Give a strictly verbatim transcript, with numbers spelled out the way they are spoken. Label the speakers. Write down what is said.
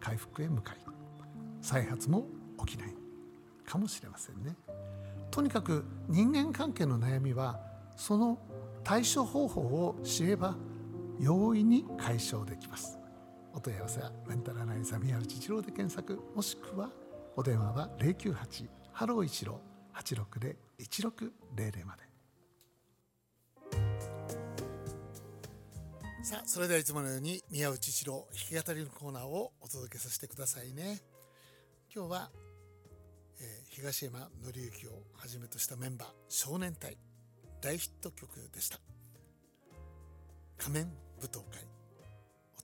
Speaker 1: 回復へ向かい、再発も起きないかもしれませんね。とにかく人間関係の悩みはその対処方法を知れば容易に解消できます。お問い合わせはメンタルアナリザ宮内一郎で検索、もしくはお電話は ゼロきゅうはち ハロー一郎 はちろくゼロ いちろくゼロゼロ まで。さあ、それではいつものように宮内一郎弾き語りのコーナーをお届けさせてくださいね。今日は、えー、東山紀之をはじめとしたメンバー少年隊大ヒット曲でした。仮面舞踏会。